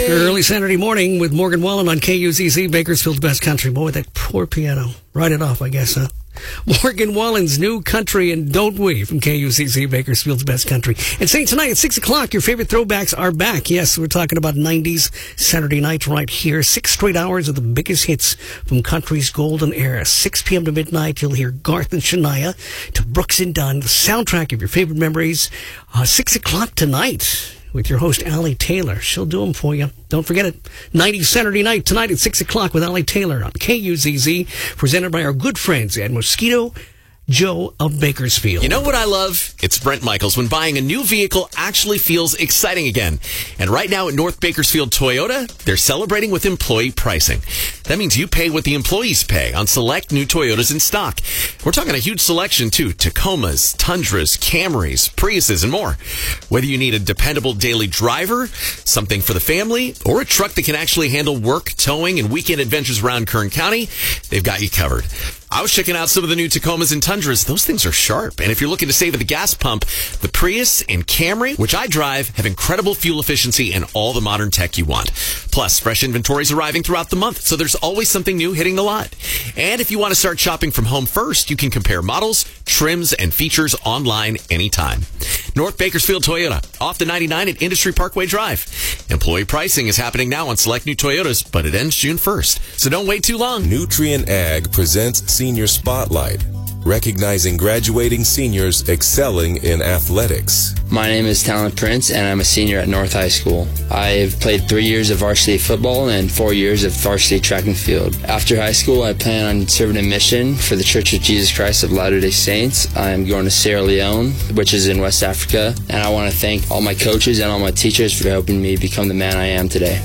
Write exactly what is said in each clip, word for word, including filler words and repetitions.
Early Saturday morning with Morgan Wallen on K U Z Z, Bakersfield's best country. Boy, that poor piano. Write it off, I guess, huh? Morgan Wallen's New Country and Don't We from K U Z Z, Bakersfield's best country. And saying tonight at six o'clock, your favorite throwbacks are back. Yes, we're talking about nineties Saturday night right here. Six straight hours of the biggest hits from country's golden era. six p.m. to midnight, you'll hear Garth and Shania to Brooks and Dunn, the soundtrack of your favorite memories. Uh, six o'clock tonight with your host, Allie Taylor. She'll do them for you. Don't forget it. nineties Saturday night tonight at six o'clock with Allie Taylor on K U Z Z, presented by our good friends at Mosquito Joe of Bakersfield. You know what I love? It's Brent Michaels when buying a new vehicle actually feels exciting again. And right now at North Bakersfield Toyota, they're celebrating with employee pricing. That means you pay what the employees pay on select new Toyotas in stock. We're talking a huge selection too. Tacomas, Tundras, Camrys, Priuses, and more. Whether you need a dependable daily driver, something for the family, or a truck that can actually handle work, towing, and weekend adventures around Kern County, they've got you covered. I was checking out some of the new Tacomas and Tundras. Those things are sharp. And if you're looking to save at the gas pump, the Prius and Camry, which I drive, have incredible fuel efficiency and all the modern tech you want. Plus, fresh inventory is arriving throughout the month, so there's always something new hitting the lot. And if you want to start shopping from home first, you can compare models, trims, and features online anytime. North Bakersfield Toyota, off the ninety-nine at Industry Parkway Drive. Employee pricing is happening now on select new Toyotas, but it ends June first. So don't wait too long. Nutrien Ag presents Senior Spotlight, recognizing graduating seniors excelling in athletics. My name is Talent Prince, and I'm a senior at North High School. I've played three years of varsity football and four years of varsity track and field. After high school, I plan on serving a mission for the Church of Jesus Christ of Latter-day Saints. I'm going to Sierra Leone, which is in West Africa, and I want to thank all my coaches and all my teachers for helping me become the man I am today.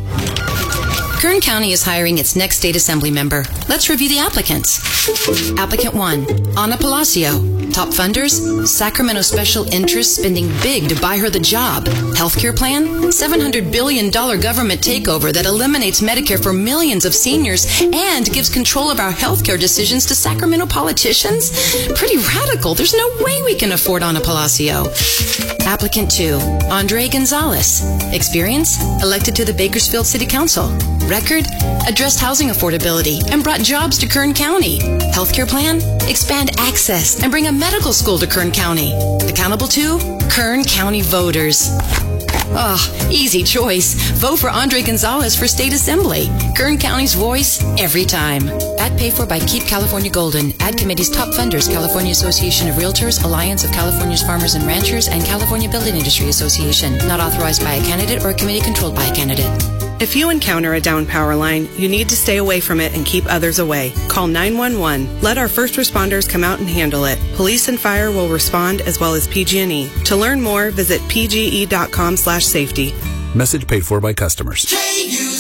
Kern County is hiring its next state assembly member. Let's review the applicants. Applicant one, Ana Palacio. Top funders, Sacramento Special Interests spending big to buy her the job. Healthcare plan, seven hundred billion dollars government takeover that eliminates Medicare for millions of seniors and gives control of our healthcare decisions to Sacramento politicians. Pretty radical. There's no way we can afford Ana Palacio. Applicant two, Andre Gonzalez. Experience, elected to the Bakersfield City Council. Record, addressed housing affordability and brought jobs to Kern County. Healthcare plan, expand access and bring a medical school to Kern County. Accountable to Kern County voters. Oh, easy choice. Vote for Andre Gonzalez for State Assembly. Kern County's voice every time. Ad paid for by Keep California Golden. Ad committee's top funders, California Association of Realtors, Alliance of California's Farmers and Ranchers, and California Building Industry Association. Not authorized by a candidate or a committee controlled by a candidate. If you encounter a down power line, you need to stay away from it and keep others away. Call nine one one. Let our first responders come out and handle it. Police and fire will respond, as well as P G and E. To learn more, visit p g e dot com slash safety. Message paid for by customers.